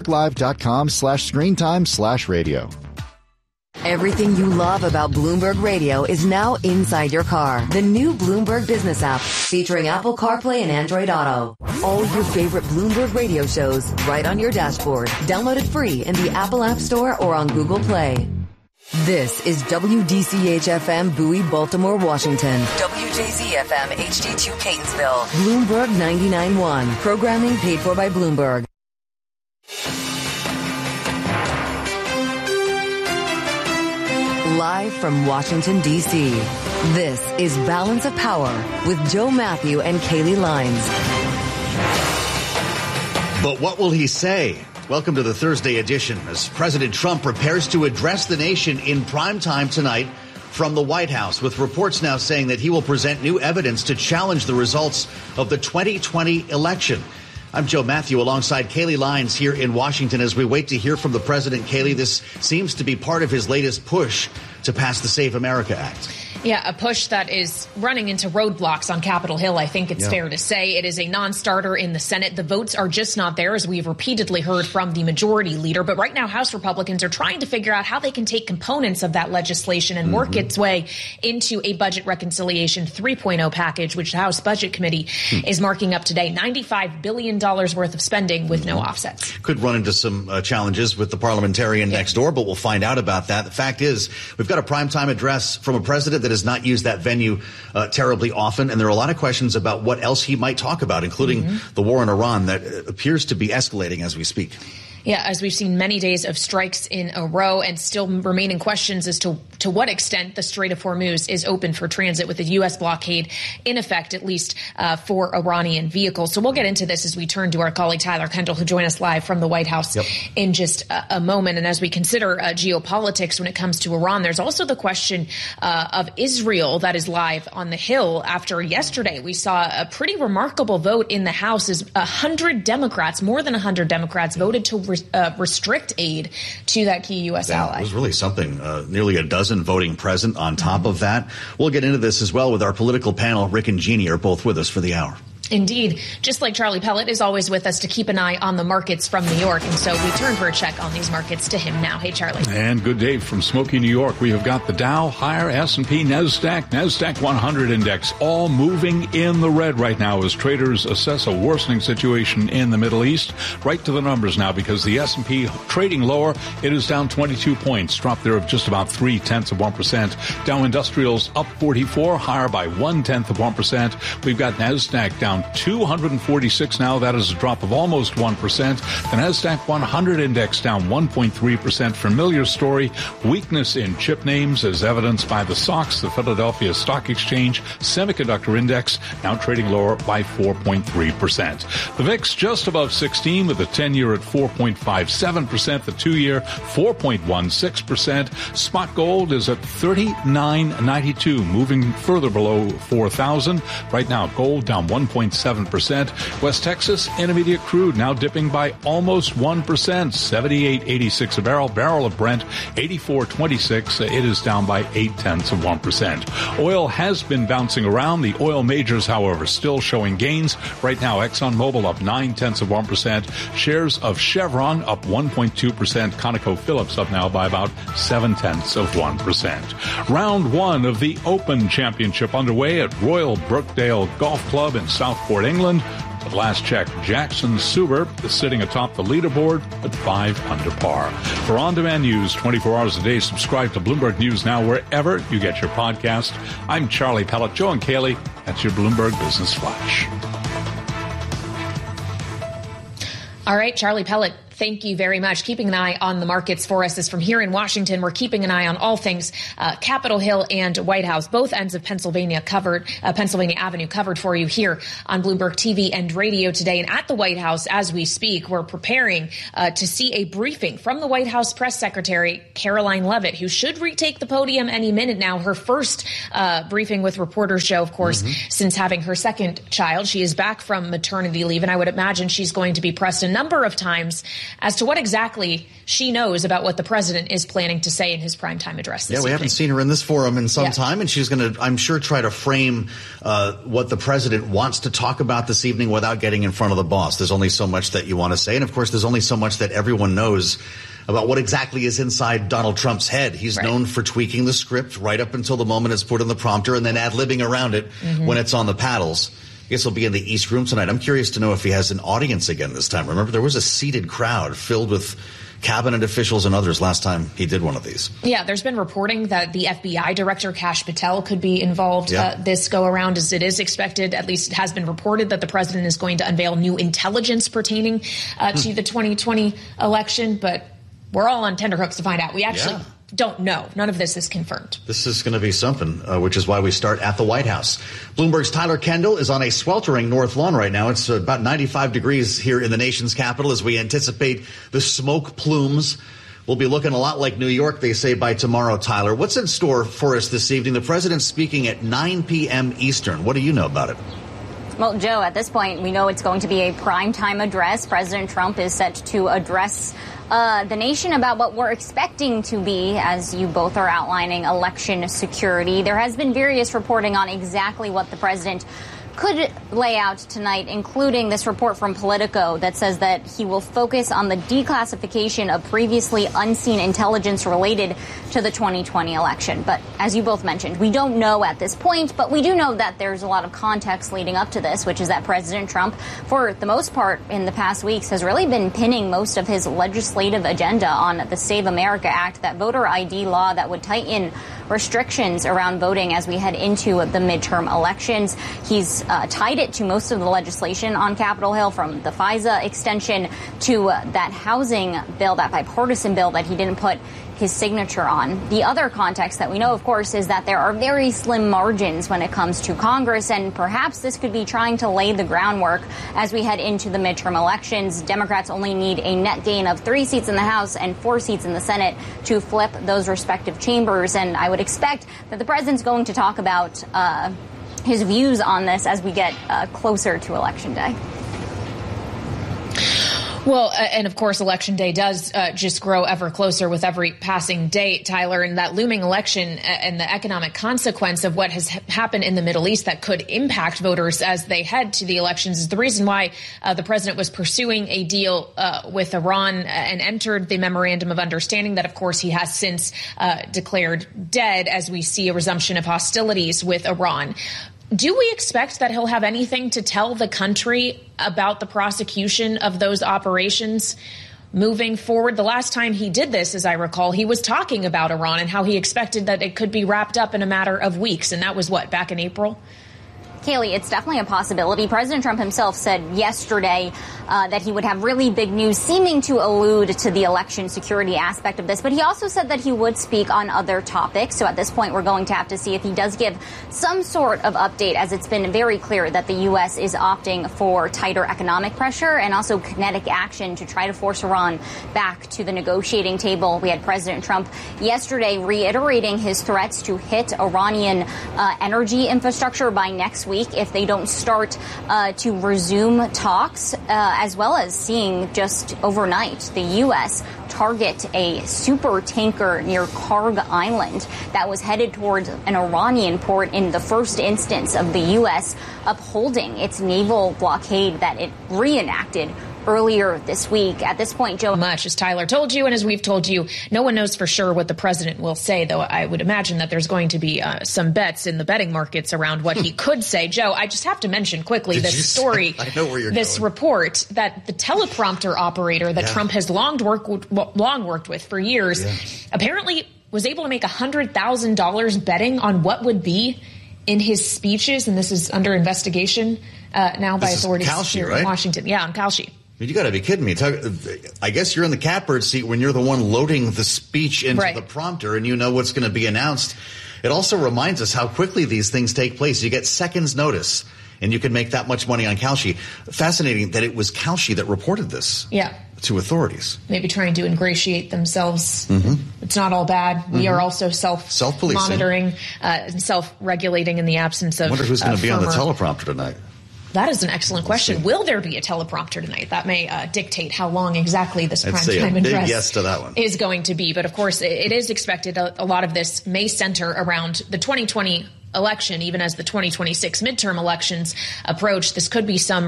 BloombergLive.com/screentime/radio. Everything you love about Bloomberg Radio is now inside your car. The new Bloomberg Business app featuring Apple CarPlay and Android Auto. All your favorite Bloomberg Radio shows right on your dashboard. Download it free in the Apple App Store or on Google Play. This is WDCH-FM Bowie, Baltimore, Washington. WJZ-FM HD2 Catonsville. Bloomberg 99.1. Programming paid for by Bloomberg. Live from Washington, D.C., this is Balance of Power with Joe Matthew and Kaylee Lines. But what will he say? Welcome to the Thursday edition as President Trump prepares to address the nation in prime time tonight from the White House, with reports now saying that he will present new evidence to challenge the results of the 2020 election. I'm Joe Matthew alongside Kaylee Lines here in Washington as we wait to hear from the president. Kaylee, this seems to be part of his latest push to pass the Save America Act. Yeah, a push that is running into roadblocks on Capitol Hill, I think it's fair to say. It is a non-starter in the Senate. The votes are just not there, as we've repeatedly heard from the majority leader. But right now, House Republicans are trying to figure out how they can take components of that legislation and work its way into a budget reconciliation 3.0 package, which the House Budget Committee is marking up today. $95 billion worth of spending with no offsets. Could run into some challenges with the parliamentarian next door, but we'll find out about that. The fact is, we've got a primetime address from a president that has not used that venue terribly often. And there are a lot of questions about what else he might talk about, including the war in Iran that appears to be escalating as we speak. Yeah, as we've seen many days of strikes in a row and still remaining questions as to what extent the Strait of Hormuz is open for transit with the U.S. blockade in effect, at least for Iranian vehicles. So we'll get into this as we turn to our colleague Tyler Kendall, who joined us live from the White House in just a moment. And as we consider geopolitics when it comes to Iran, there's also the question of Israel that is live on the Hill. After yesterday, we saw a pretty remarkable vote in the House as 100 Democrats, more than 100 Democrats, voted to restrict aid to that key U.S. ally. It was really something. Nearly a dozen voting present on top of that. We'll get into this as well with our political panel. Rick and Jeannie are both with us for the hour. Indeed. Just like Charlie Pellet is always with us to keep an eye on the markets from New York. And so we turn for a check on these markets to him now. Hey, Charlie. And good day from smoky New York. We have got the Dow higher, S&P, NASDAQ 100 index all moving in the red right now as traders assess a worsening situation in the Middle East. Right to the numbers now, because the S&P trading lower. It is down 22 points, drop there of just about 0.3%. Dow Industrials up 44, higher by 0.1%. We've got NASDAQ down 246 now. That is a drop of almost 1%. The NASDAQ 100 index down 1.3%. Familiar story. Weakness in chip names as evidenced by the SOX, the Philadelphia Stock Exchange Semiconductor Index, now trading lower by 4.3%. The VIX just above 16 with the 10-year at 4.57%. The 2-year 4.16%. Spot gold is at $39.92, moving further below 4,000. Right now, gold down 1.7%. West Texas Intermediate crude now dipping by almost 1%, 78.86 a barrel. Barrel of Brent 84.26. It is down by 0.8%. Oil has been bouncing around. The oil majors, however, still showing gains. Right now, ExxonMobil up 0.9%. Shares of Chevron up 1.2%. ConocoPhillips up now by about 0.7%. Round one of the Open Championship underway at Royal Brookdale Golf Club in Southport, England. At last check, Jackson Suber is sitting atop the leaderboard at 5 under par. For on-demand news 24 hours a day, subscribe to Bloomberg News Now wherever you get your podcast. I'm Charlie Pellet. Joe and Kaylee, that's your Bloomberg Business Flash. All right, Charlie Pellet, thank you very much. Keeping an eye on the markets for us as from here in Washington, we're keeping an eye on all things Capitol Hill and White House, both ends of Pennsylvania Avenue covered for you here on Bloomberg TV and radio today. And at the White House, as we speak, we're preparing to see a briefing from the White House press secretary, Caroline Leavitt, who should retake the podium any minute now. Her first briefing with reporters, Joe, of course, since having her second child. She is back from maternity leave, and I would imagine she's going to be pressed a number of times as to what exactly she knows about what the president is planning to say in his primetime address this evening. Haven't seen her in this forum in some time, and she's going to, I'm sure, try to frame what the president wants to talk about this evening without getting in front of the boss. There's only so much that you want to say, and of course, there's only so much that everyone knows about what exactly is inside Donald Trump's head. He's known for tweaking the script right up until the moment it's put in the prompter and then ad-libbing around it when it's on the paddles. I guess he'll be in the East Room tonight. I'm curious to know if he has an audience again this time. Remember, there was a seated crowd filled with cabinet officials and others last time he did one of these. Yeah, there's been reporting that the FBI director, Kash Patel, could be involved this go-around, as it is expected. At least it has been reported that the president is going to unveil new intelligence pertaining to the 2020 election. But we're all on tenterhooks to find out. We actually don't know. None of this is confirmed. This is going to be something, which is why we start at the White House. Bloomberg's Tyler Kendall is on a sweltering North Lawn right now. It's about 95 degrees here in the nation's capital as we anticipate the smoke plumes will be looking a lot like New York, they say, by tomorrow. Tyler, what's in store for us this evening? The president's speaking at 9 p.m. Eastern. What do you know about it? Well, Joe, at this point, we know it's going to be a primetime address. President Trump is set to address the nation about what we're expecting to be, as you both are outlining, election security. There has been various reporting on exactly what the president could lay out tonight, including this report from Politico that says that he will focus on the declassification of previously unseen intelligence related to the 2020 election. But as you both mentioned, we don't know at this point, but we do know that there's a lot of context leading up to this, which is that President Trump, for the most part in the past weeks, has really been pinning most of his legislative agenda on the Save America Act, that voter ID law that would tighten restrictions around voting as we head into the midterm elections. He's tied it to most of the legislation on Capitol Hill, from the FISA extension to that housing bill, that bipartisan bill that he didn't put his signature on. The other context that we know, of course, is that there are very slim margins when it comes to Congress, and perhaps this could be trying to lay the groundwork as we head into the midterm elections. Democrats only need a net gain of 3 seats in the House and 4 seats in the Senate to flip those respective chambers, and I would expect that the president's going to talk about his views on this as we get closer to Election Day. Well, and of course, Election Day does just grow ever closer with every passing day, Tyler, and that looming election and the economic consequence of what has happened in the Middle East that could impact voters as they head to the elections is the reason why the president was pursuing a deal with Iran and entered the memorandum of understanding that, of course, he has since declared dead as we see a resumption of hostilities with Iran. Do we expect that he'll have anything to tell the country about the prosecution of those operations moving forward? The last time he did this, as I recall, he was talking about Iran and how he expected that it could be wrapped up in a matter of weeks. And that was what, back in April? Kaylee, it's definitely a possibility. President Trump himself said yesterday that he would have really big news, seeming to allude to the election security aspect of this. But he also said that he would speak on other topics. So at this point, we're going to have to see if he does give some sort of update, as it's been very clear that the U.S. is opting for tighter economic pressure and also kinetic action to try to force Iran back to the negotiating table. We had President Trump yesterday reiterating his threats to hit Iranian energy infrastructure by next week if they don't start to resume talks, as well as seeing just overnight the U.S. target a super tanker near Karg Island that was headed towards an Iranian port in the first instance of the U.S. upholding its naval blockade that it reenacted earlier this week. At this point, Joe, much as Tyler told you and as we've told you, no one knows for sure what the president will say, though I would imagine that there's going to be some bets in the betting markets around what he could say. Joe, I just have to mention quickly this story, this report that the teleprompter operator that Trump has long worked with for years apparently was able to make $100,000 betting on what would be in his speeches, and this is under investigation now by authorities here in Washington. Yeah, on Kalshi. You got to be kidding me. I guess you're in the catbird seat when you're the one loading the speech into the prompter and you know what's going to be announced. It also reminds us how quickly these things take place. You get seconds notice and you can make that much money on Kalshi. Fascinating that it was Kalshi that reported this to authorities. Maybe trying to ingratiate themselves. It's not all bad. We are also self-monitoring, self-regulating in the absence of I wonder who's going to be on the teleprompter tonight. That is an excellent question. Will there be a teleprompter tonight? That may dictate how long exactly this primetime address yes to that one. Is going to be. But of course, it is expected a lot of this may center around the 2020 election, even as the 2026 midterm elections approach. This could be some